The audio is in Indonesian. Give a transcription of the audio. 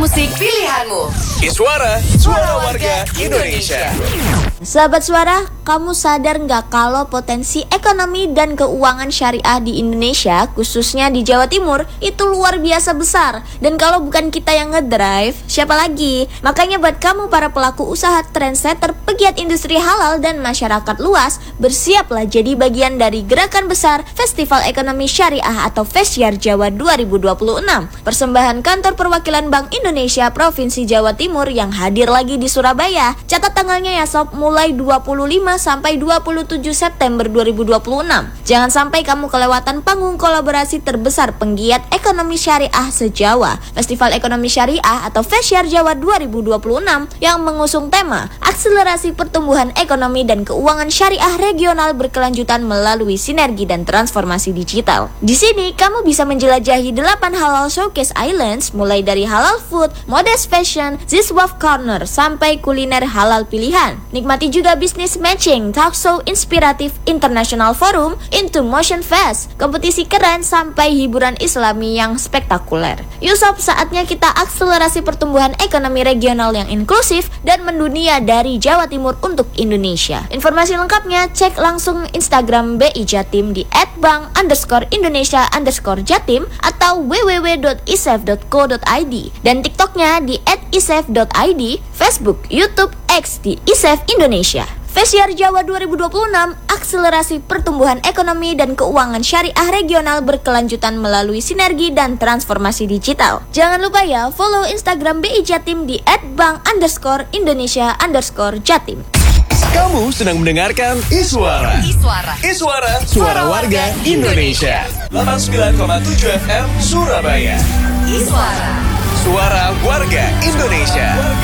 musik pilihanmu. Iswara, suara warga Indonesia. Sahabat Suara, kamu sadar nggak kalau potensi ekonomi dan keuangan syariah di Indonesia, khususnya di Jawa Timur, itu luar biasa besar. Dan kalau bukan kita yang ngedrive, siapa lagi? Makanya buat kamu para pelaku usaha trendsetter, pegiat industri halal dan masyarakat luas, bersiaplah jadi bagian dari gerakan besar Festival Ekonomi Syariah atau Fesyar Jawa 2026. Persembahan Kantor Perwakilan Bank Indonesia Provinsi Jawa Timur yang hadir lagi di Surabaya. Catat tanggalnya ya sob, mulai 25 sampai 27 September 2026. Jangan sampai kamu kelewatan panggung kolaborasi terbesar penggiat ekonomi syariah se-Jawa. Festival Ekonomi Syariah atau Fesyar Jawa 2026 yang mengusung tema akselerasi pertumbuhan ekonomi dan keuangan syariah regional berkelanjutan melalui sinergi dan transformasi digital. Di sini kamu bisa menjelajahi 8 halal showcase islands mulai dari halal food, modest fashion, Ziswaf Corner sampai kuliner halal pilihan. Nikmati juga bisnis matching, talk show inspiratif, international forum, Into Motion Fest, kompetisi keren sampai hiburan islami yang spektakuler. Yuk sob, saatnya kita akselerasi pertumbuhan ekonomi regional yang inklusif dan mendunia dari Jawa Timur untuk Indonesia. Informasi lengkapnya cek langsung Instagram BI Jatim di @bank_Indonesia_Jatim atau www.isef.co.id dan TikToknya di @isef.id, Facebook, YouTube, X di ISEF Indonesia. Fesyar Jawa 2026, akselerasi pertumbuhan ekonomi dan keuangan syariah regional berkelanjutan melalui sinergi dan transformasi digital. Jangan lupa ya, follow Instagram BI Jatim di @bank_Indonesia_Jatim. Kamu sedang mendengarkan Iswara. Iswara, suara warga Indonesia. 89,7 FM Surabaya. Iswara. Suara warga Indonesia.